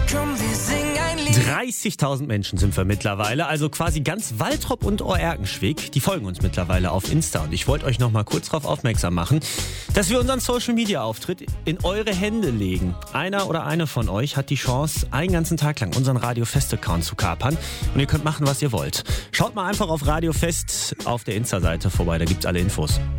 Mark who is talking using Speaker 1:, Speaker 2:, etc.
Speaker 1: Komm, wir singen ein Lied.
Speaker 2: 30.000 Menschen sind wir mittlerweile, also quasi ganz Waltrop und Ohr-Erkenschwick. Die folgen uns mittlerweile auf Insta und ich wollte euch noch mal kurz darauf aufmerksam machen, dass wir unseren Social-Media-Auftritt in eure Hände legen. Einer oder eine von euch hat die Chance, einen ganzen Tag lang unseren Radio Fest-Account zu kapern und ihr könnt machen, was ihr wollt. Schaut mal einfach auf Radio Fest auf der Insta-Seite vorbei, da gibt's alle Infos.